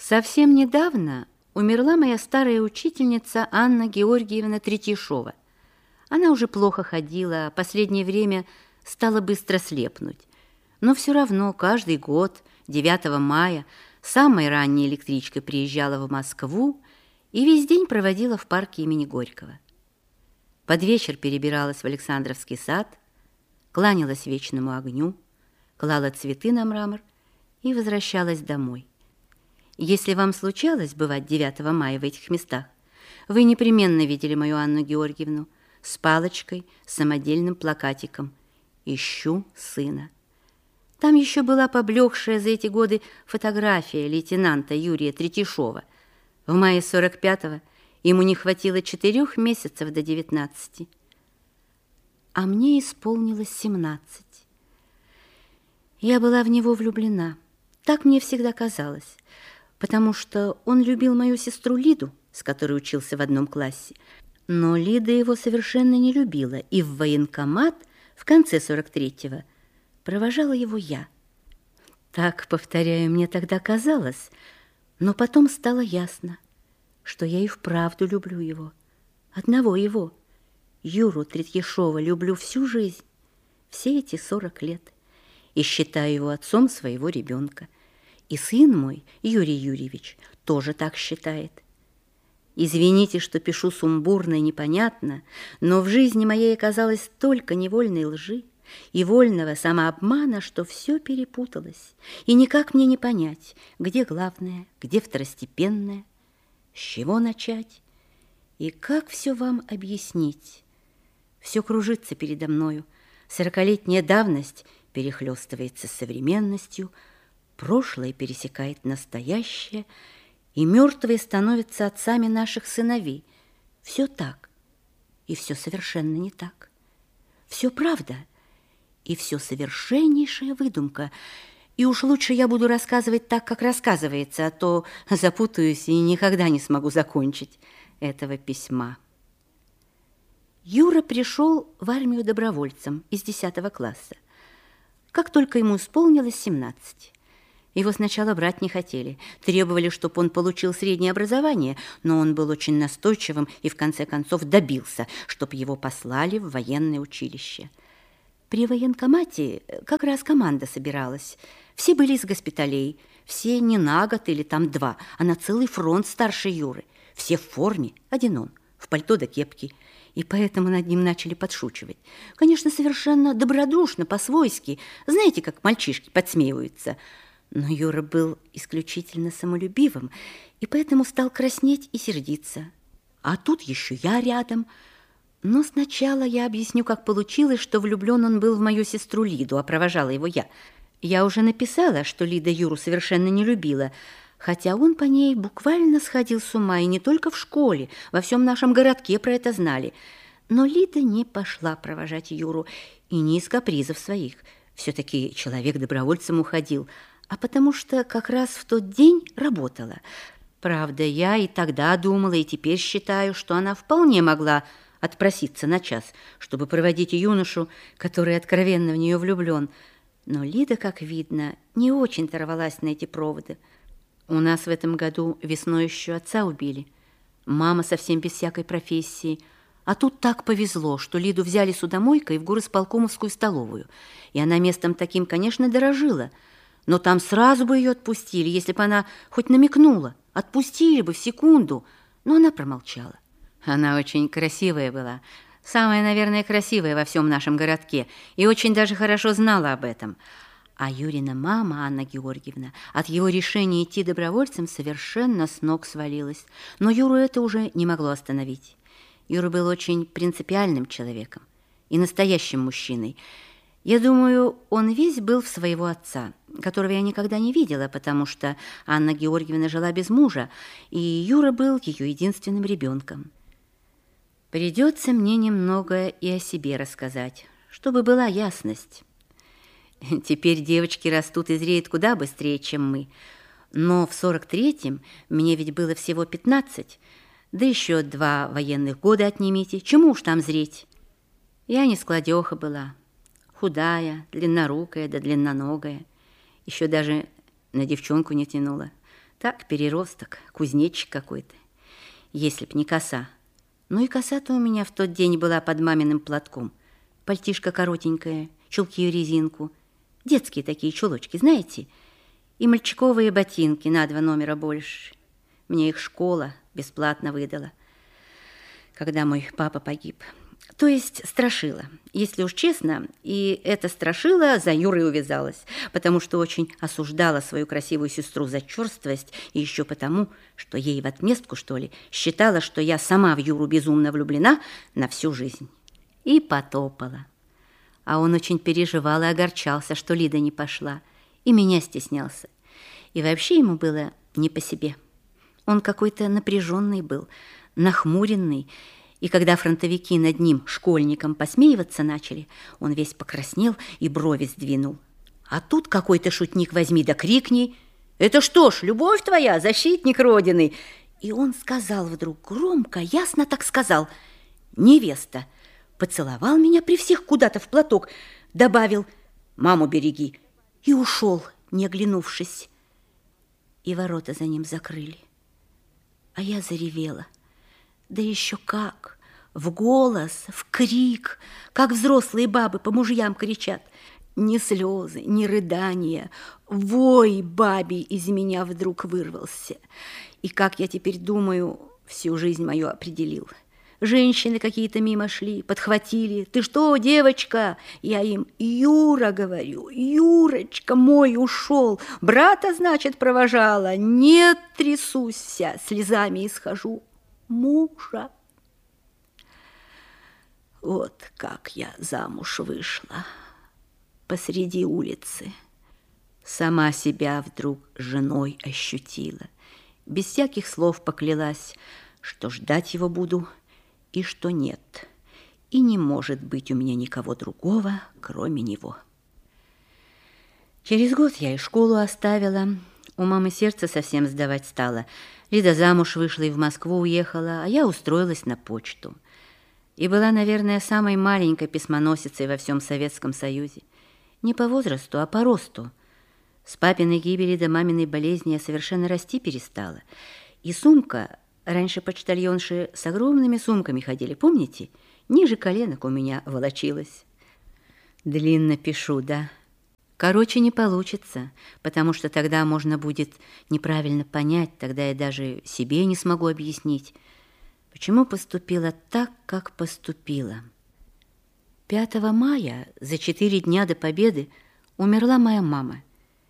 Совсем недавно умерла моя старая учительница Анна Георгиевна Третьяшова. Она уже плохо ходила, а последнее время стала быстро слепнуть. Но все равно каждый год, 9 мая, самой ранней электричкой приезжала в Москву и весь день проводила в парке имени Горького. Под вечер перебиралась в Александровский сад, кланялась вечному огню, клала цветы на мрамор и возвращалась домой. Если вам случалось бывать 9 мая в этих местах, вы непременно видели мою Анну Георгиевну с палочкой, с самодельным плакатиком «Ищу сына». Там еще была поблекшая за эти годы фотография лейтенанта Юрия Третьяшова. В мае 45-го ему не хватило 4 месяцев до 19. А мне исполнилось 17. Я была в него влюблена. Так мне всегда казалось, потому что он любил мою сестру Лиду, с которой учился в одном классе. Но Лида его совершенно не любила, и в военкомат в конце 43-го провожала его я. Так, повторяю, мне тогда казалось, но потом стало ясно, что я и вправду люблю его. Одного его, Юру Третьяшова, люблю всю жизнь, все эти 40 лет, и считаю его отцом своего ребенка. И сын мой, Юрий Юрьевич, тоже так считает. Извините, что пишу сумбурно и непонятно, но в жизни моей оказалось столько невольной лжи и вольного самообмана, что все перепуталось, и никак мне не понять, где главное, где второстепенное, с чего начать и как все вам объяснить. Все кружится передо мною, 40-летняя давность перехлестывается с современностью, прошлое пересекает настоящее, и мертвые становятся отцами наших сыновей. Все так, и все совершенно не так. Все правда, и все совершеннейшая выдумка. И уж лучше я буду рассказывать так, как рассказывается, а то запутаюсь и никогда не смогу закончить этого письма. Юра пришел в армию добровольцем из 10 класса. Как только ему исполнилось 17. Его сначала брать не хотели, требовали, чтобы он получил среднее образование, но он был очень настойчивым и в конце концов добился, чтобы его послали в военное училище. При военкомате как раз команда собиралась. Все были из госпиталей, все не на год или там 2, а на целый фронт старше Юры. Все в форме, один он, в пальто до кепки. И поэтому над ним начали подшучивать. Конечно, совершенно добродушно, по-свойски. Знаете, как мальчишки подсмеиваются. Но Юра был исключительно самолюбивым, и поэтому стал краснеть и сердиться. А тут еще я рядом. Но сначала я объясню, как получилось, что влюблен он был в мою сестру Лиду, а провожала его я. Я уже написала, что Лида Юру совершенно не любила, хотя он по ней буквально сходил с ума, и не только в школе, во всем нашем городке про это знали. Но Лида не пошла провожать Юру, и не из капризов своих. Все-таки человек добровольцем уходил, а потому что как раз в тот день работала. Правда, я и тогда думала, и теперь считаю, что она вполне могла отпроситься на час, чтобы проводить юношу, который откровенно в нее влюблен. Но Лида, как видно, не очень-то рвалась на эти проводы. У нас в этом году весной еще отца убили. Мама совсем без всякой профессии. А тут так повезло, что Лиду взяли судомойкой в горосполкомовскую столовую. И она местом таким, конечно, дорожила. Но там сразу бы ее отпустили, если бы она хоть намекнула. Отпустили бы в секунду. Но она промолчала. Она очень красивая была. Самая, наверное, красивая во всем нашем городке. И очень даже хорошо знала об этом. А Юрина мама, Анна Георгиевна, от его решения идти добровольцем совершенно с ног свалилась. Но Юру это уже не могло остановить. Юра был очень принципиальным человеком и настоящим мужчиной. Я думаю, он весь был в своего отца, которого я никогда не видела, потому что Анна Георгиевна жила без мужа, и Юра был ее единственным ребенком. Придется мне немного и о себе рассказать, чтобы была ясность. Теперь девочки растут и зреют куда быстрее, чем мы. Но в 43-м мне ведь было всего 15, да еще 2 военных года отнимите. Чему уж там зреть? Я не складеха была. Худая, длиннорукая да длинноногая. Еще даже на девчонку не тянула. Так, переросток, кузнечик какой-то, если б не коса. Ну и коса-то у меня в тот день была под маминым платком. Пальтишко коротенькое, чулки в резинку. Детские такие чулочки, знаете? И мальчиковые ботинки на 2 номера больше. Мне их школа бесплатно выдала, когда мой папа погиб. То есть страшила, если уж честно, и эта страшила за Юрой увязалась, потому что очень осуждала свою красивую сестру за черствость, и еще потому, что ей в отместку, что ли, считала, что я сама в Юру безумно влюблена на всю жизнь. И потопала. А он очень переживал и огорчался, что Лида не пошла, и меня стеснялся. И вообще ему было не по себе. Он какой-то напряженный был, нахмуренный, и когда фронтовики над ним, школьником, посмеиваться начали, он весь покраснел и брови сдвинул. А тут какой-то шутник возьми да крикни: «Это что ж, любовь твоя, защитник Родины!» И он сказал вдруг громко, ясно так сказал: «Невеста!» Поцеловал меня при всех куда-то в платок, добавил: «Маму береги!» и ушел, не оглянувшись. И ворота за ним закрыли. А я заревела. Да еще как! В голос, в крик, как взрослые бабы по мужьям кричат. Ни слезы, ни рыдания. Вой бабий из меня вдруг вырвался. И, как я теперь думаю, всю жизнь мою определил. Женщины какие-то мимо шли, подхватили. «Ты что, девочка?» Я им: «Юра, говорю, Юрочка мой ушел. Брата, значит, провожала. Нет, трясусь вся, слезами исхожу. Мужа». Вот как я замуж вышла посреди улицы. Сама себя вдруг женой ощутила. Без всяких слов поклялась, что ждать его буду и что нет. И не может быть у меня никого другого, кроме него. Через год я и школу оставила. У мамы сердце совсем сдавать стало. Лида замуж вышла и в Москву уехала, а я устроилась на почту. И была, наверное, самой маленькой письмоносицей во всем Советском Союзе. Не по возрасту, а по росту. С папиной гибели до маминой болезни я совершенно расти перестала. И сумка, раньше почтальонши с огромными сумками ходили, помните? Ниже коленок у меня волочилась. Длинно пишу, да? Короче, не получится, потому что тогда можно будет неправильно понять, тогда я даже себе не смогу объяснить, почему поступила так, как поступила. 5 мая, за 4 дня до Победы, умерла моя мама.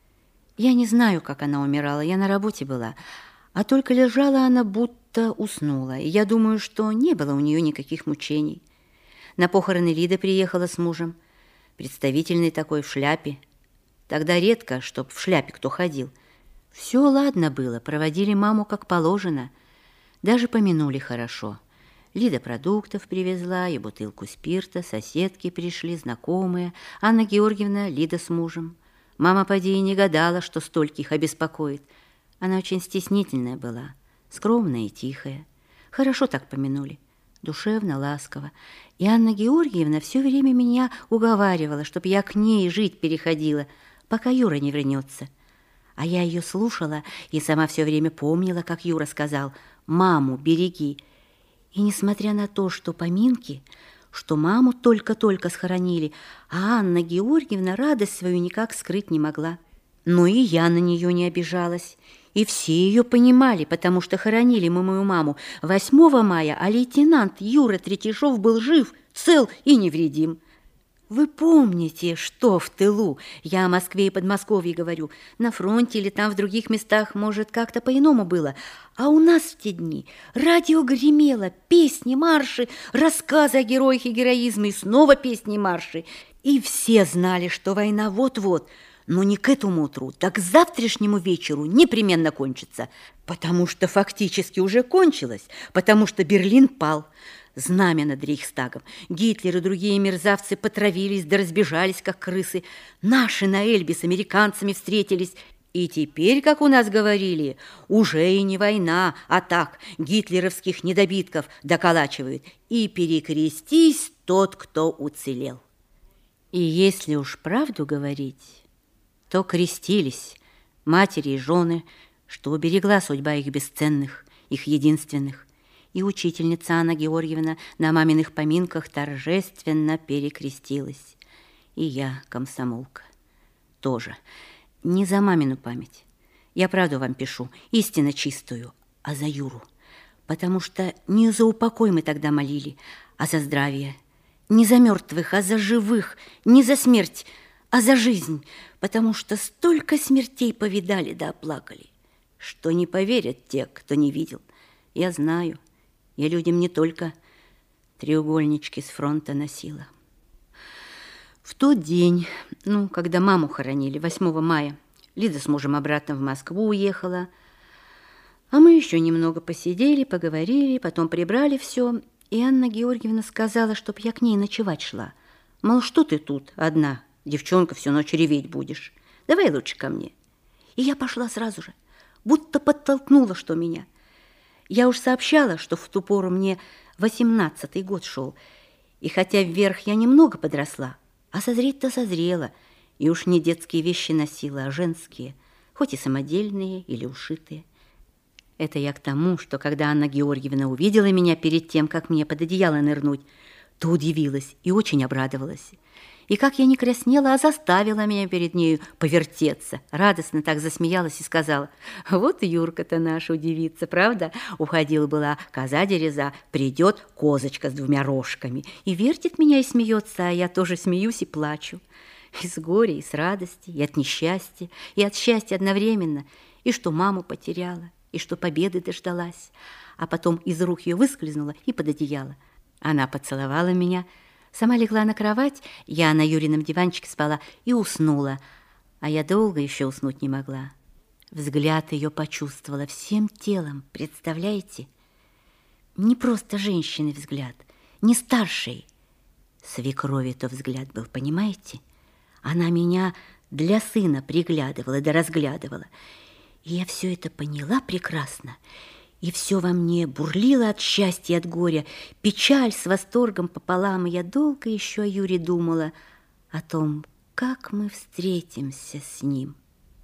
Я не знаю, как она умирала, я на работе была, а только лежала она, будто уснула, и я думаю, что не было у нее никаких мучений. На похороны Лида приехала с мужем, представительный такой, в шляпе. Тогда редко, чтоб в шляпе кто ходил. Все ладно было, проводили маму как положено, даже помянули хорошо. Лида продуктов привезла и бутылку спирта, соседки пришли, знакомые, Анна Георгиевна, Лида с мужем. Мама поди и не гадала, что стольких обеспокоит. Она очень стеснительная была, скромная и тихая. Хорошо так помянули, душевно, ласково. И Анна Георгиевна все время меня уговаривала, чтоб я к ней жить переходила, пока Юра не вернется. А я ее слушала и сама все время помнила, как Юра сказал: «Маму береги». И несмотря на то, что поминки, что маму только-только схоронили, а Анна Георгиевна радость свою никак скрыть не могла. Но и я на нее не обижалась. И все ее понимали, потому что хоронили мы мою маму 8 мая, а лейтенант Юра Третьяшов был жив, цел и невредим. Вы помните, что в тылу? Я о Москве и Подмосковье говорю. На фронте или там в других местах, может, как-то по-иному было. А у нас в те дни радио гремело, песни, марши, рассказы о героях и героизме, и снова песни и марши. И все знали, что война вот-вот, но не к этому утру, так к завтрашнему вечеру непременно кончится. Потому что фактически уже кончилось, потому что Берлин пал. Знамя над Рейхстагом. Гитлер и другие мерзавцы потравились да разбежались, как крысы. Наши на Эльбе с американцами встретились. И теперь, как у нас говорили, уже и не война, а так гитлеровских недобитков доколачивают. И перекрестись тот, кто уцелел. И если уж правду говорить, то крестились матери и жены, что уберегла судьба их бесценных, их единственных. И учительница Анна Георгиевна на маминых поминках торжественно перекрестилась. И я, комсомолка, тоже. Не за мамину память. Я правду вам пишу, истинно чистую, а за Юру. Потому что не за упокой мы тогда молили, а за здравие. Не за мертвых, а за живых. Не за смерть, а за жизнь. Потому что столько смертей повидали да оплакали, что не поверят те, кто не видел. Я знаю. Я людям не только треугольнички с фронта носила. В тот день, когда маму хоронили, 8 мая, Лида с мужем обратно в Москву уехала, а мы еще немного посидели, поговорили, потом прибрали все, и Анна Георгиевна сказала, чтоб я к ней ночевать шла. Мол, что ты тут одна, девчонка, всю ночь реветь будешь? Давай лучше ко мне. И я пошла сразу же, будто подтолкнула, что меня. Я уж сообщала, что в ту пору мне 18-й год шел, и хотя вверх я немного подросла, а созреть-то созрела, и уж не детские вещи носила, а женские, хоть и самодельные или ушитые. Это я к тому, что когда Анна Георгиевна увидела меня перед тем, как мне под одеяло нырнуть, то удивилась и очень обрадовалась. И как я не краснела, а заставила меня перед нею повертеться. Радостно так засмеялась и сказала: вот Юрка-то наш удивится, правда? Уходила была коза-дереза, придет козочка с 2 рожками. И вертит меня и смеется, а я тоже смеюсь и плачу. И с горя, и с радости, и от несчастья, и от счастья одновременно. И что маму потеряла, и что победы дождалась. А потом из рук ее выскользнула и под одеяло. Она поцеловала меня, сама легла на кровать, я на Юрином диванчике спала и уснула, а я долго еще уснуть не могла. Взгляд ее почувствовала всем телом, представляете? Не просто женщины взгляд, не старший. Свекрови-то взгляд был, понимаете? Она меня для сына приглядывала да разглядывала. И я все это поняла прекрасно. И все во мне бурлило от счастья и от горя, печаль с восторгом пополам, и я долго еще о Юре думала, о том, как мы встретимся с ним.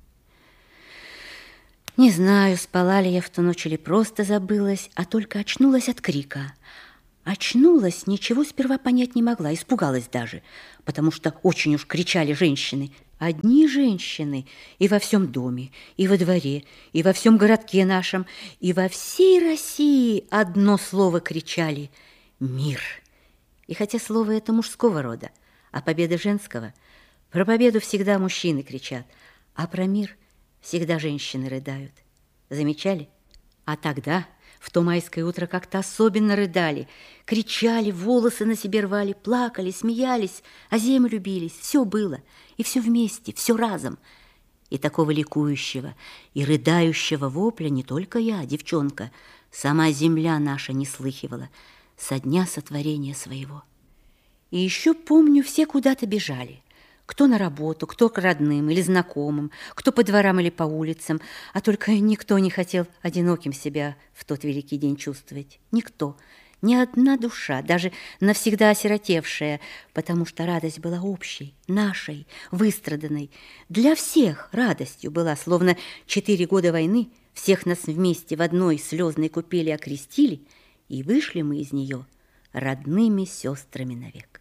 Не знаю, спала ли я в ту ночь или просто забылась, а только очнулась от крика. Очнулась, ничего сперва понять не могла, испугалась даже, потому что очень уж кричали женщины. Одни женщины и во всем доме, и во дворе, и во всем городке нашем, и во всей России одно слово кричали — «Мир». И хотя слово это мужского рода, а победа женского, про победу всегда мужчины кричат, а про мир всегда женщины рыдают. Замечали? А тогда, в то майское утро, как-то особенно рыдали, кричали, волосы на себе рвали, плакали, смеялись, о землю любились, все было. И все вместе, все разом. И такого ликующего и рыдающего вопля не только я, девчонка, сама земля наша не слыхивала со дня сотворения своего. И еще помню, все куда-то бежали. Кто на работу, кто к родным или знакомым, кто по дворам или по улицам, а только никто не хотел одиноким себя в тот великий день чувствовать. Никто. Ни одна душа, даже навсегда осиротевшая, потому что радость была общей, нашей, выстраданной. Для всех радостью была, словно 4 года войны всех нас вместе в одной слезной купели окрестили, и вышли мы из нее родными сестрами навек.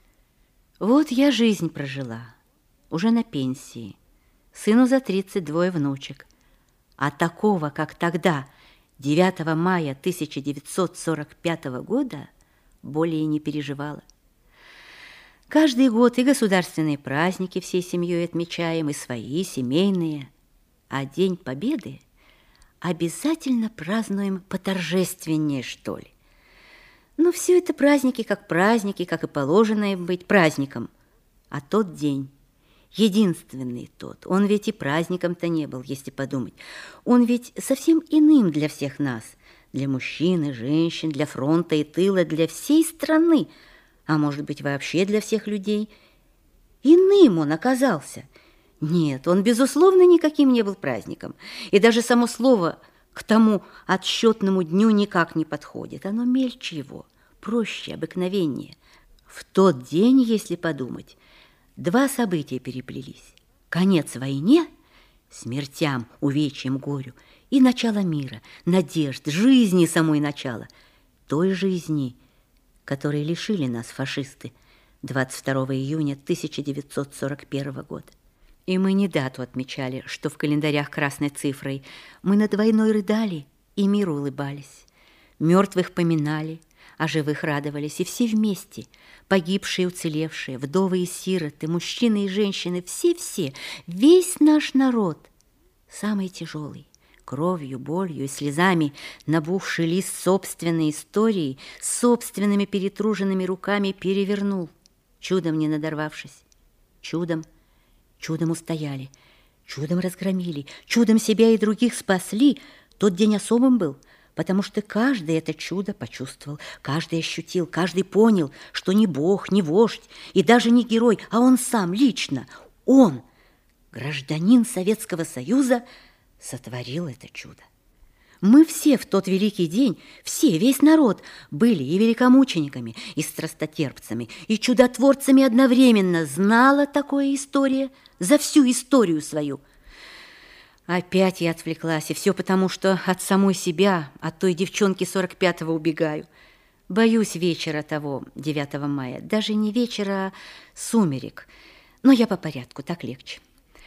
Вот я жизнь прожила, уже на пенсии, сыну за 32 внучек, а такого, как тогда, 9 мая 1945 года, более не переживала. Каждый год и государственные праздники всей семьей отмечаем, и свои, семейные, а День Победы обязательно празднуем поторжественнее, что ли. Но все это праздники, как и положено им быть праздником. А тот день, единственный тот, он ведь и праздником-то не был, если подумать. Он ведь совсем иным для всех нас, для мужчин и женщин, для фронта и тыла, для всей страны, а может быть вообще для всех людей. Иным он оказался. Нет, он, безусловно, никаким не был праздником. И даже само слово к тому отсчетному дню никак не подходит. Оно мельче его, проще, обыкновеннее. В тот день, если подумать, 2 события переплелись. Конец войне смертям, увечьям, горю, и начало мира, надежд, жизни самой начала, той жизни, которой лишили нас фашисты 22 июня 1941 года. И мы не дату отмечали, что в календарях красной цифрой, мы над войной рыдали и миру улыбались, мертвых поминали, а живых радовались, и все вместе, погибшие, уцелевшие, вдовы и сироты, мужчины и женщины, все-все, весь наш народ, самый тяжелый, кровью, болью и слезами набухший лист собственной истории, собственными перетруженными руками перевернул, чудом не надорвавшись, чудом устояли, чудом разгромили, чудом себя и других спасли. Тот день особым был, потому что каждый это чудо почувствовал, каждый ощутил, каждый понял, что не бог, не вождь и даже не герой, а он сам лично, он, гражданин Советского Союза, сотворил это чудо. Мы все в тот великий день, все, весь народ, были и великомучениками, и страстотерпцами, и чудотворцами одновременно. Знала такое история за всю историю свою. Опять я отвлеклась, и все потому, что от самой себя, от той девчонки 45-го убегаю. Боюсь вечера того, 9 мая, даже не вечера, а сумерек. Но я по порядку, так легче.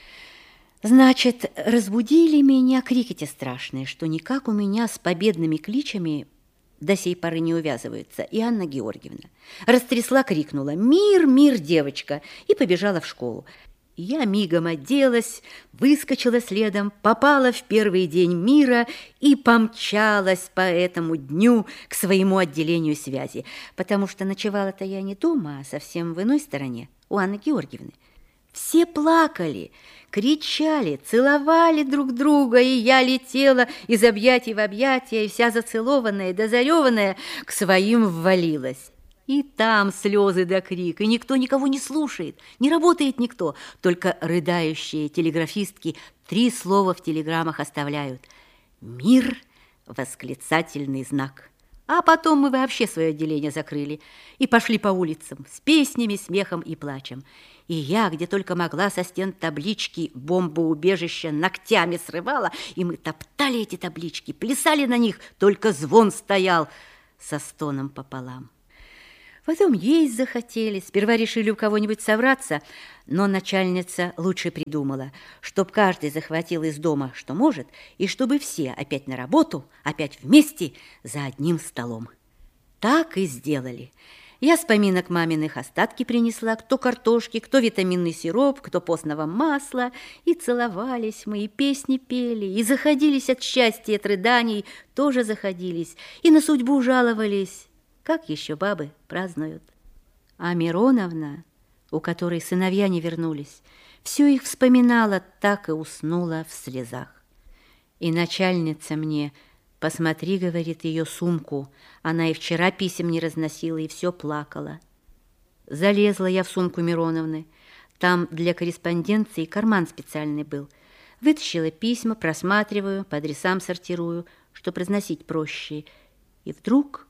Значит, разбудили меня крики те страшные, что никак у меня с победными кличами до сей поры не увязываются. И Анна Георгиевна растрясла, крикнула: «Мир, мир, девочка!» и побежала в школу. Я мигом оделась, выскочила следом, попала в первый день мира и помчалась по этому дню к своему отделению связи, потому что ночевала-то я не дома, а совсем в иной стороне, у Анны Георгиевны. Все плакали, кричали, целовали друг друга, и я летела из объятий в объятия, и вся зацелованная, дозареванная к своим ввалилась. И там слезы да крик, и никто никого не слушает, не работает никто, только рыдающие телеграфистки 3 слова в телеграммах оставляют: «Мир», восклицательный знак. А потом мы вообще свое отделение закрыли и пошли по улицам с песнями, смехом и плачем. И я, где только могла, со стен таблички бомбоубежища ногтями срывала, и мы топтали эти таблички, плясали на них, только звон стоял со стоном пополам. Потом есть захотели, сперва решили у кого-нибудь совраться, но начальница лучше придумала, чтоб каждый захватил из дома, что может, и чтобы все опять на работу, опять вместе за одним столом. Так и сделали. Я с поминок маминых остатки принесла, кто картошки, кто витаминный сироп, кто постного масла, и целовались мы, и песни пели, и заходились от счастья, от рыданий, тоже заходились, и на судьбу жаловались. Как еще бабы празднуют? А Мироновна, у которой сыновья не вернулись, все их вспоминала, так и уснула в слезах. И начальница мне: «Посмотри, — говорит, — ее сумку. Она и вчера писем не разносила, и все плакала». Залезла я в сумку Мироновны. Там для корреспонденции карман специальный был. Вытащила письма, просматриваю, по адресам сортирую, чтоб разносить проще. И вдруг...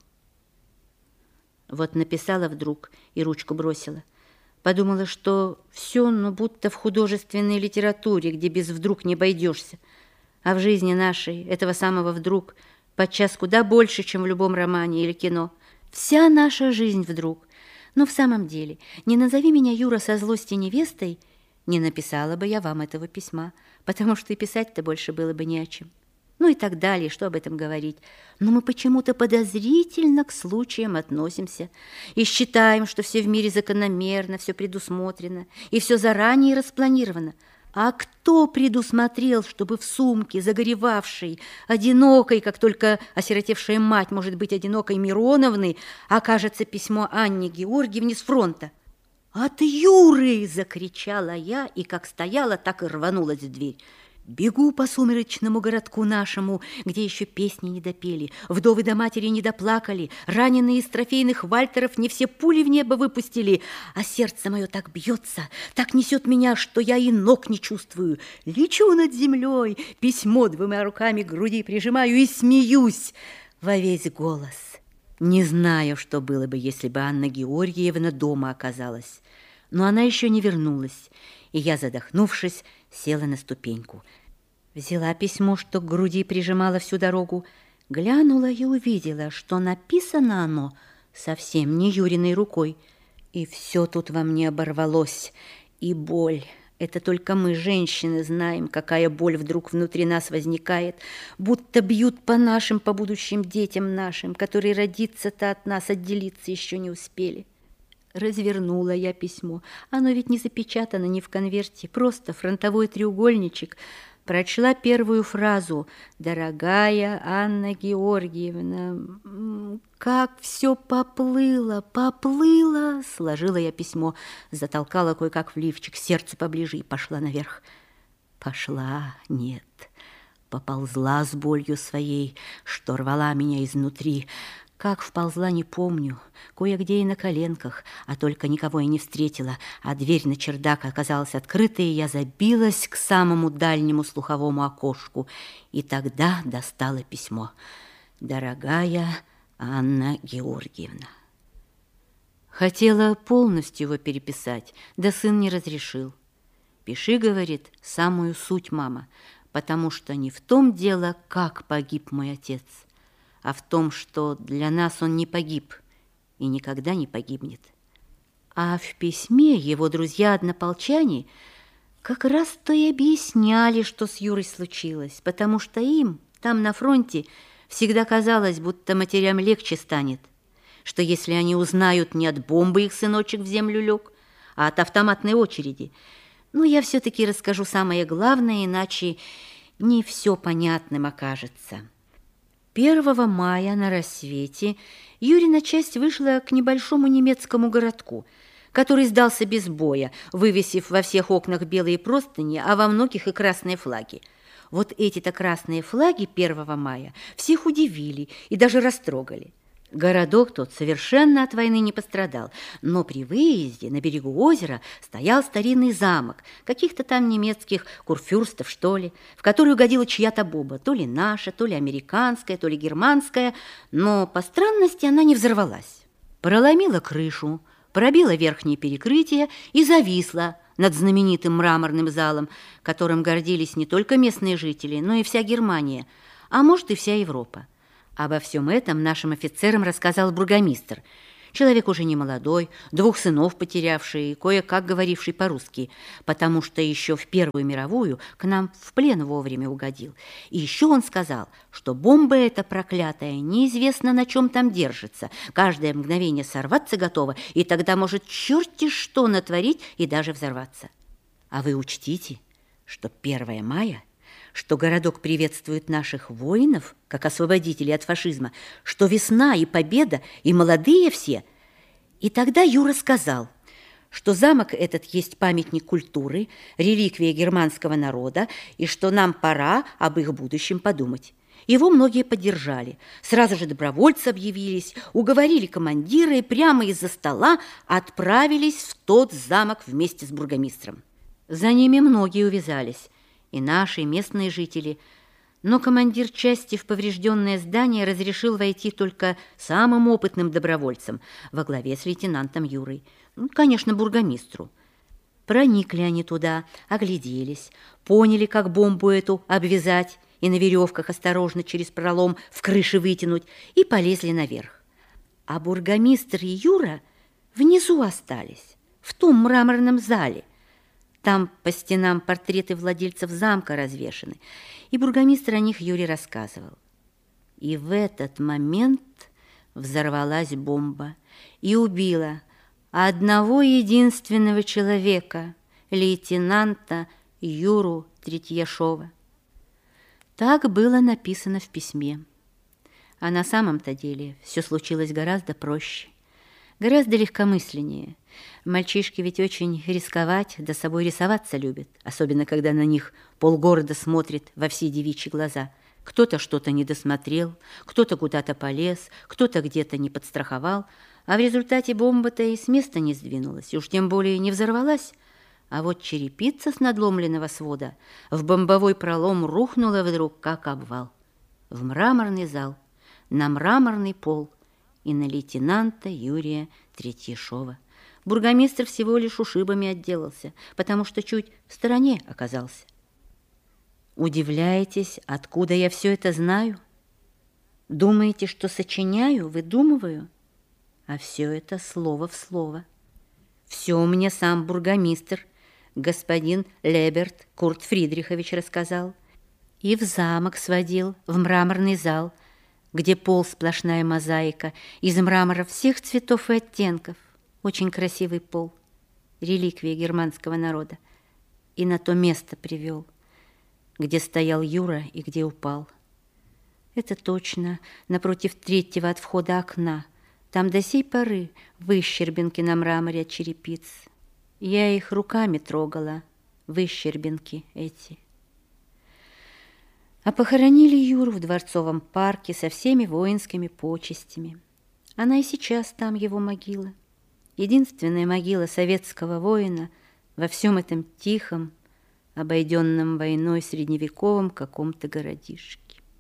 Вот написала вдруг и ручку бросила. Подумала, что все, ну, будто в художественной литературе, где без «вдруг» не обойдешься. А в жизни нашей этого самого «вдруг» подчас куда больше, чем в любом романе или кино. Вся наша жизнь вдруг. Но в самом деле, не назови меня, Юра, со злости невестой, не написала бы я вам этого письма, потому что и писать-то больше было бы не о чем. Ну и так далее, что об этом говорить. Но мы почему-то подозрительно к случаям относимся и считаем, что все в мире закономерно, все предусмотрено и все заранее распланировано. А кто предусмотрел, чтобы в сумке, загоревавшей, одинокой, как только осиротевшая мать может быть одинокой Мироновны, окажется письмо Анне Георгиевне с фронта? «От Юры!» – закричала я, и как стояла, так и рванулась в дверь. Бегу по сумеречному городку нашему, где еще песни не допели, вдовы до матери не доплакали, раненые из трофейных вальтеров не все пули в небо выпустили, а сердце мое так бьется, так несет меня, что я и ног не чувствую. Лечу над землей, письмо 2 руками к груди прижимаю и смеюсь во весь голос. Не знаю, что было бы, если бы Анна Георгиевна дома оказалась, но она еще не вернулась, и я, задохнувшись, села на ступеньку. Взяла письмо, что к груди прижимала всю дорогу, глянула и увидела, что написано оно совсем не Юриной рукой. И все тут во мне оборвалось, и боль. Это только мы, женщины, знаем, какая боль вдруг внутри нас возникает, будто бьют по нашим, по будущим детям нашим, которые родиться-то от нас отделиться еще не успели. Развернула я письмо. Оно ведь не запечатано, не в конверте, просто фронтовой треугольничек. Прочла первую фразу: «Дорогая Анна Георгиевна». Как все поплыло, поплыло. Сложила я письмо, затолкала кое-как в лифчик, сердцу поближе и пошла наверх. Пошла, нет, поползла с болью своей, что рвала меня изнутри. Как вползла, не помню, кое-где и на коленках, а только никого я не встретила, а дверь на чердак оказалась открытой, и я забилась к самому дальнему слуховому окошку, и тогда достала письмо. «Дорогая Анна Георгиевна». Хотела полностью его переписать, да сын не разрешил. «Пиши, — говорит, — самую суть, мама, потому что не в том дело, как погиб мой отец, а в том, что для нас он не погиб и никогда не погибнет». А в письме его друзья-однополчане как раз-то и объясняли, что с Юрой случилось, потому что им там на фронте всегда казалось, будто матерям легче станет, что если они узнают, не от бомбы их сыночек в землю лег, а от автоматной очереди. Но я все-таки расскажу самое главное, иначе не все понятным окажется. 1 мая на рассвете Юрина часть вышла к небольшому немецкому городку, который сдался без боя, вывесив во всех окнах белые простыни, а во многих и красные флаги. Вот эти-то красные флаги 1 мая всех удивили и даже растрогали. Городок тот совершенно от войны не пострадал, но при выезде на берегу озера стоял старинный замок, каких-то там немецких курфюрстов, что ли, в который угодила чья-то бомба, то ли наша, то ли американская, то ли германская, но по странности она не взорвалась. Проломила крышу, пробила верхнее перекрытие и зависла над знаменитым мраморным залом, которым гордились не только местные жители, но и вся Германия, а может и вся Европа. Обо всем этом нашим офицерам рассказал бургомистр, человек уже не молодой, 2 сынов потерявший и кое-как говоривший по-русски, потому что еще в Первую мировую к нам в плен вовремя угодил. И еще он сказал, что бомба эта проклятая неизвестно на чем там держится, каждое мгновение сорваться готова, и тогда может черти что натворить и даже взорваться. А вы учтите, что 1 мая, что городок приветствует наших воинов, как освободителей от фашизма, что весна и победа, и молодые все. И тогда Юра сказал, что замок этот есть памятник культуры, реликвия германского народа, и что нам пора об их будущем подумать. Его многие поддержали. Сразу же добровольцы объявились, уговорили командира и прямо из-за стола отправились в тот замок вместе с бургомистром. За ними многие увязались, и наши, и местные жители. Но командир части в поврежденное здание разрешил войти только самым опытным добровольцам во главе с лейтенантом Юрой. Конечно, бургомистру. Проникли они туда, огляделись, поняли, как бомбу эту обвязать и на веревках осторожно через пролом в крыше вытянуть, и полезли наверх. А бургомистр и Юра внизу остались, в том мраморном зале. Там по стенам портреты владельцев замка развешаны, и бургомистр о них Юре рассказывал. И в этот момент взорвалась бомба и убила одного единственного человека, лейтенанта Юру Третьяшова. Так было написано в письме. А на самом-то деле все случилось гораздо проще, гораздо легкомысленнее. Мальчишки ведь очень рисковать, да собой рисоваться любят, особенно когда на них полгорода смотрит во все девичьи глаза. Кто-то что-то не досмотрел, кто-то куда-то полез, кто-то где-то не подстраховал, а в результате бомба-то и с места не сдвинулась, и уж тем более не взорвалась. А вот черепица с надломленного свода в бомбовой пролом рухнула вдруг, как обвал, в мраморный зал, на мраморный пол и на лейтенанта Юрия Третьяшова. Бургомистр всего лишь ушибами отделался, потому что чуть в стороне оказался. Удивляетесь, откуда я все это знаю? Думаете, что сочиняю, выдумываю? А все это слово в слово. Все мне сам бургомистр, господин Леберт Курт Фридрихович рассказал. И в замок сводил, в мраморный зал, где пол сплошная мозаика, из мрамора всех цветов и оттенков. Очень красивый пол, реликвия германского народа. И на то место привел, где стоял Юра и где упал. Это точно напротив третьего от входа окна. Там до сей поры выщербинки на мраморе от черепиц. Я их руками трогала, выщербинки эти. А похоронили Юру в Дворцовом парке со всеми воинскими почестями. Она и сейчас там, его могила. Единственная могила советского воина во всем этом тихом, обойденном войной средневековом каком-то городишке.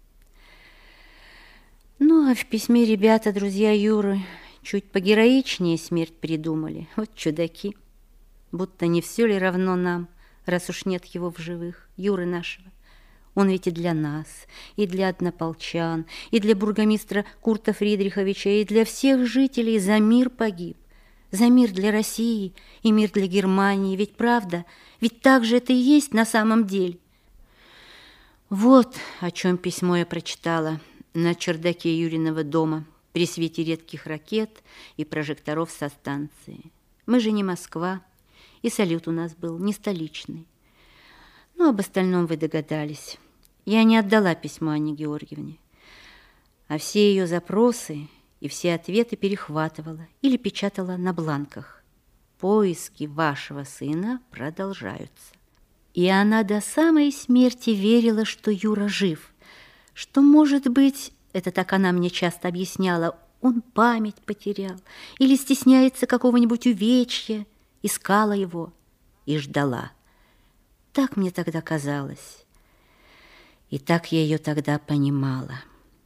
Ну, а в письме ребята, друзья Юры, чуть погероичнее смерть придумали. Вот чудаки. Будто не все ли равно нам, раз уж нет его в живых, Юры нашего. Он ведь и для нас, и для однополчан, и для бургомистра Курта Фридриховича, и для всех жителей за мир погиб. За мир для России и мир для Германии. Ведь правда, ведь так же это и есть на самом деле. Вот о чем письмо я прочитала на чердаке Юриного дома при свете редких ракет и прожекторов со станции. Мы же не Москва, и салют у нас был не столичный. Ну, об остальном вы догадались. Я не отдала письмо Анне Георгиевне, а все ее запросы и все ответы перехватывала или печатала на бланках. Поиски вашего сына продолжаются. И она до самой смерти верила, что Юра жив, что, может быть, это так она мне часто объясняла, он память потерял или стесняется какого-нибудь увечья, искала его и ждала. Так мне тогда казалось, и так я ее тогда понимала.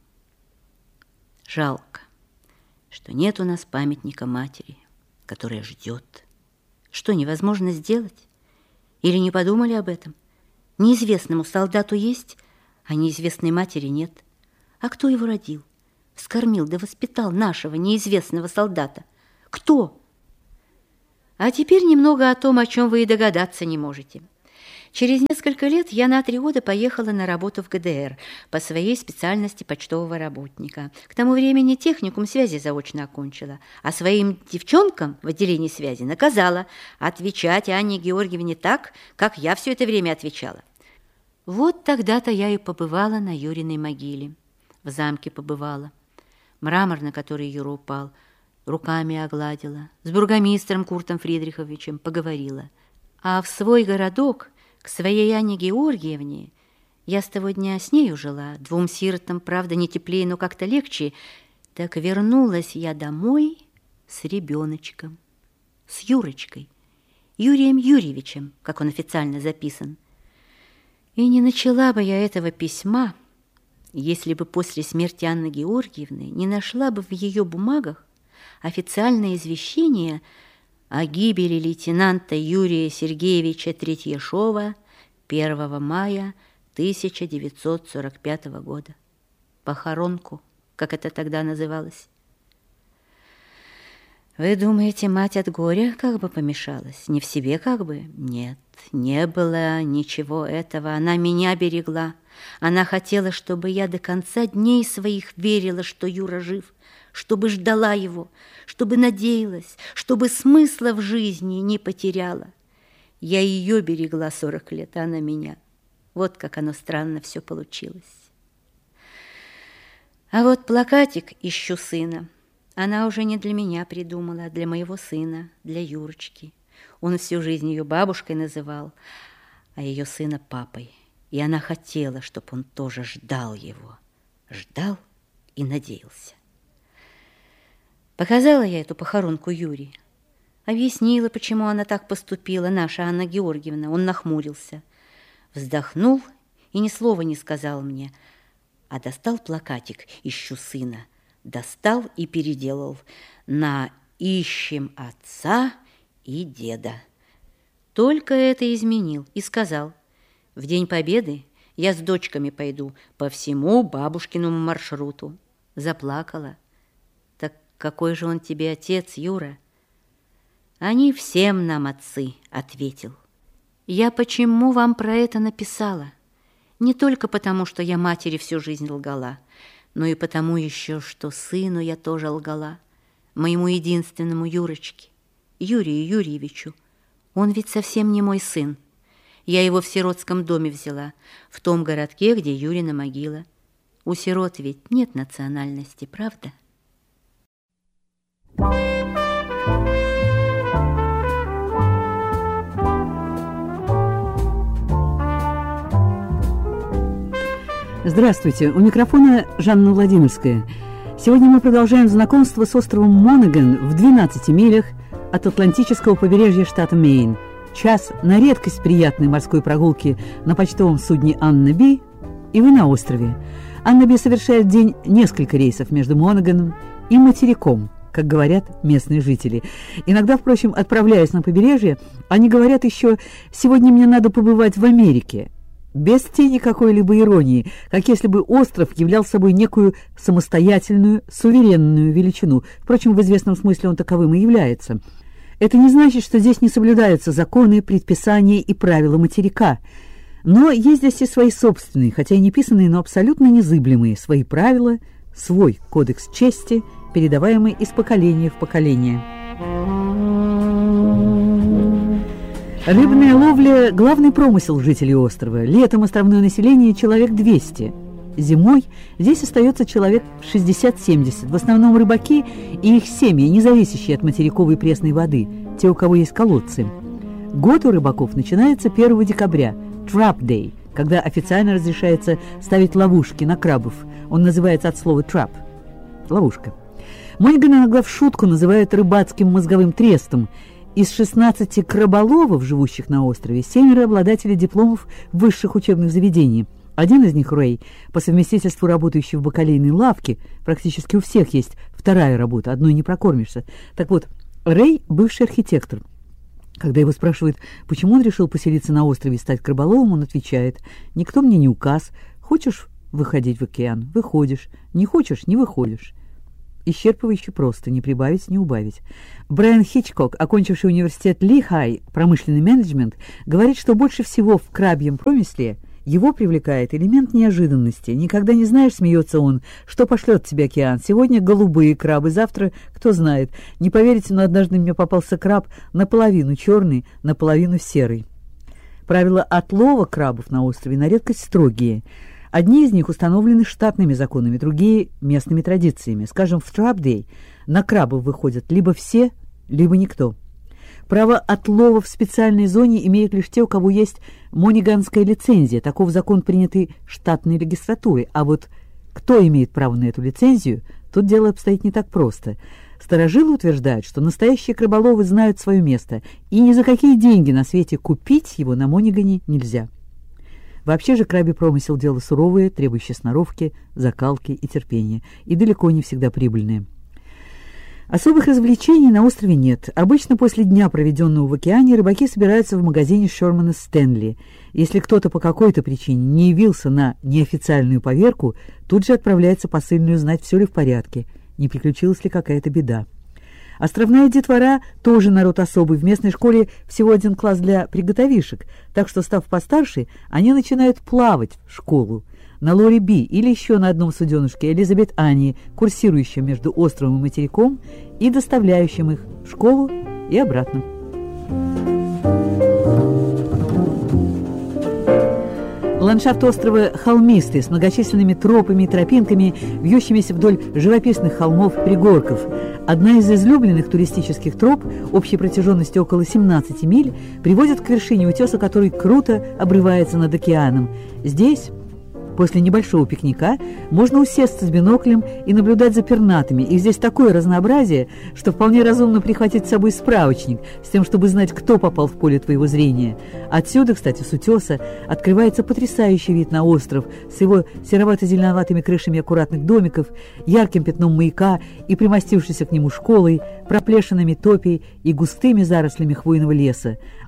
Жалко, что нет у нас памятника матери, которая ждет. Что невозможно сделать? Или не подумали об этом? Неизвестному солдату есть, а неизвестной матери нет. А кто его родил, вскормил да воспитал нашего неизвестного солдата? Кто? А теперь немного о том, о чем вы и догадаться не можете. Через несколько лет я на 3 года поехала на работу в ГДР по своей специальности почтового работника. К тому времени техникум связи заочно окончила, а своим девчонкам в отделении связи наказала отвечать Анне Георгиевне так, как я все это время отвечала. Вот тогда-то я и побывала на Юриной могиле. В замке побывала. Мрамор, на который Юра упал, руками огладила. С бургомистром Куртом Фридриховичем поговорила. А в свой городок, к своей Анне Георгиевне, я с того дня с нею жила, 2 сиротам, правда, не теплее, но как-то легче, так вернулась я домой с ребеночком, с Юрочкой, Юрием Юрьевичем, как он официально записан. И не начала бы я этого письма, если бы после смерти Анны Георгиевны не нашла бы в ее бумагах официальное извещение о гибели лейтенанта Юрия Сергеевича Третьяшова 1 мая 1945 года. Похоронку, как это тогда называлось. Вы думаете, мать от горя как бы помешалась? Не в себе как бы? Нет, не было ничего этого. Она меня берегла. Она хотела, чтобы я до конца дней своих верила, что Юра жив, чтобы ждала его, чтобы надеялась, чтобы смысла в жизни не потеряла. Я ее берегла 40 лет, а она меня. Вот как оно странно все получилось. А вот плакатик «Ищу сына» она уже не для меня придумала, а для моего сына, для Юрочки. Он всю жизнь ее бабушкой называл, а ее сына папой. И она хотела, чтобы он тоже ждал его. Ждал и надеялся. Показала я эту похоронку Юре. Объяснила, почему она так поступила, наша Анна Георгиевна. Он нахмурился, вздохнул и ни слова не сказал мне, а достал плакатик «Ищу сына». Достал и переделал на «Ищем отца и деда». Только это изменил и сказал: в День Победы Я с дочками пойду по всему бабушкиному маршруту. Заплакала. Так какой же он тебе отец, Юра? Они всем нам отцы, ответил. Я почему вам про это написала? Не только потому, что я матери всю жизнь лгала, но и потому еще, что сыну я тоже лгала, моему единственному Юрочке, Юрию Юрьевичу. Он ведь совсем не мой сын. Я его в сиротском доме взяла, в том городке, где Юрина могила. У сирот ведь нет национальности, правда? Здравствуйте, у микрофона Жанна Владимирская. Сегодня мы продолжаем знакомство с островом Монаган в 12 милях от Атлантического побережья штата Мэйн. Час на редкость приятной морской прогулки на почтовом судне «Анна Би», и вы на острове. «Анна Би» совершает в день несколько рейсов между Монаганом и материком, как говорят местные жители. Иногда, впрочем, отправляясь на побережье, они говорят еще «сегодня мне надо побывать в Америке», без тени какой-либо иронии, как если бы остров являл собой некую самостоятельную, суверенную величину. Впрочем, в известном смысле он таковым и является. Это не значит, что здесь не соблюдаются законы, предписания и правила материка. Но есть здесь и свои собственные, хотя и не писанные, но абсолютно незыблемые, свои правила, свой кодекс чести, передаваемый из поколения в поколение. Рыбная ловля – главный промысел жителей острова. Летом островное население – человек 200. Зимой здесь остается человек 60-70. В основном рыбаки и их семьи, не зависящие от материковой пресной воды, те, у кого есть колодцы. Год у рыбаков начинается 1 декабря, Trap Day, когда официально разрешается ставить ловушки на крабов. Он называется от слова trap – ловушка. Монаган иногда в шутку называют рыбацким мозговым трестом. Из 16 краболовов, живущих на острове, 7 обладатели дипломов высших учебных заведений. Один из них, Рэй, по совместительству работающий в бакалейной лавке, практически у всех есть вторая работа, одной не прокормишься. Так вот, Рэй – бывший архитектор. Когда его спрашивают, почему он решил поселиться на острове и стать краболовом, он отвечает: «Никто мне не указ. Хочешь выходить в океан – выходишь, не хочешь – не выходишь». Исчерпывающе просто, не прибавить, не убавить. Брайан Хичкок, окончивший университет Лихай, промышленный менеджмент, говорит, что больше всего в крабьем промысле его привлекает элемент неожиданности. Никогда не знаешь, смеется он, что пошлет тебе океан. Сегодня голубые крабы, завтра, кто знает. Не поверите, но однажды мне попался краб наполовину черный, наполовину серый. Правила отлова крабов на острове на редкость строгие. Одни из них установлены штатными законами, другие – местными традициями. Скажем, в Trap Day на крабов выходят либо все, либо никто. Право отлова в специальной зоне имеют лишь те, у кого есть мониганская лицензия. Таков закон, принятый штатной регистратурой. А вот кто имеет право на эту лицензию, тут дело обстоит не так просто. Старожилы утверждают, что настоящие краболовы знают свое место, и ни за какие деньги на свете купить его на Монигане нельзя. Вообще же крабий промысел – дело суровое, требующее сноровки, закалки и терпения, и далеко не всегда прибыльное. Особых развлечений на острове нет. Обычно после дня, проведенного в океане, рыбаки собираются в магазине Шермана Стэнли. Если кто-то по какой-то причине не явился на неофициальную поверку, тут же отправляется посыльный узнать, все ли в порядке, не приключилась ли какая-то беда. Островная детвора тоже народ особый. В местной школе всего один класс для приготовишек, так что, став постарше, они начинают плавать в школу. На Лори Би или еще на одном суденышке Элизабет Ани, курсирующем между островом и материком и доставляющим их в школу и обратно. Ландшафт острова холмистый, с многочисленными тропами и тропинками, вьющимися вдоль живописных холмов и пригорков. Одна из излюбленных туристических троп, общей протяженностью около 17 миль, приводит к вершине утеса, который круто обрывается над океаном. Здесь, после небольшого пикника, можно усесться с биноклем и наблюдать за пернатыми. И здесь такое разнообразие, что вполне разумно прихватить с собой справочник, с тем, чтобы знать, кто попал в поле твоего зрения. Отсюда, кстати, с утеса, открывается потрясающий вид на остров с его серовато-зеленоватыми крышами аккуратных домиков, ярким пятном маяка и примостившейся к нему школой, проплешинами топий и густыми зарослями хвойного леса.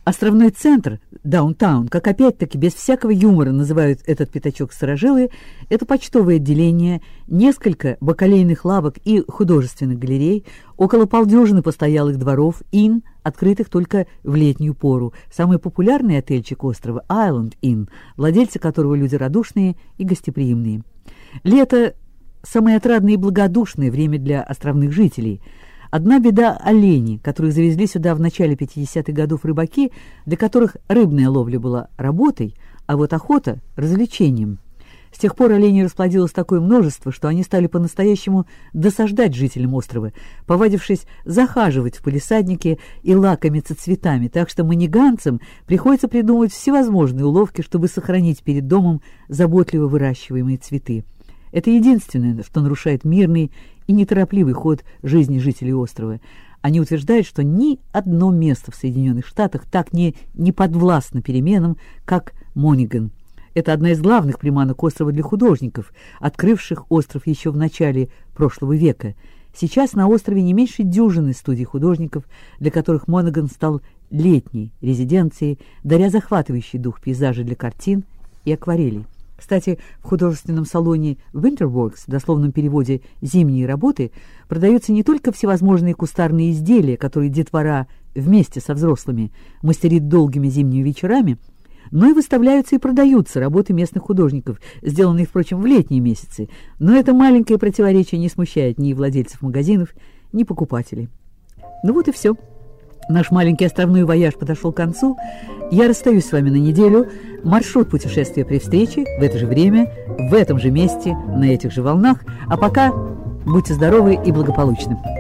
Островной центр, даунтаун, как опять-таки без всякого юмора называют этот пятачок старожилы, это почтовое отделение, несколько бакалейных лавок и художественных галерей, около полдюжины постоялых дворов, инн, открытых только в летнюю пору. Самый популярный отельчик острова – Island Inn, владельцы которого люди радушные и гостеприимные. Лето – самое отрадное и благодушное время для островных жителей. Одна беда – олени, которых завезли сюда в начале 50-х годов рыбаки, для которых рыбная ловля была работой, а вот охота – развлечением. С тех пор оленей расплодилось такое множество, что они стали по-настоящему досаждать жителям острова, повадившись захаживать в палисаднике и лакомиться цветами, так что маниганцам приходится придумывать всевозможные уловки, чтобы сохранить перед домом заботливо выращиваемые цветы. Это единственное, что нарушает мирный и неторопливый ход жизни жителей острова. Они утверждают, что ни одно место в Соединенных Штатах так не подвластно переменам, как Мониган. Это одна из главных приманок острова для художников, открывших остров еще в начале прошлого века. Сейчас на острове не меньше дюжины студий художников, для которых Мониган стал летней резиденцией, даря захватывающий дух пейзажа для картин и акварелей. Кстати, в художественном салоне Winterworks, в дословном переводе «зимние работы», продаются не только всевозможные кустарные изделия, которые детвора вместе со взрослыми мастерит долгими зимними вечерами, но и выставляются и продаются работы местных художников, сделанные, впрочем, в летние месяцы. Но это маленькое противоречие не смущает ни владельцев магазинов, ни покупателей. Ну вот и все. Наш маленький островной вояж подошел к концу. Я расстаюсь с вами на неделю. Маршрут путешествия при встрече в это же время, в этом же месте, на этих же волнах. А пока будьте здоровы и благополучны.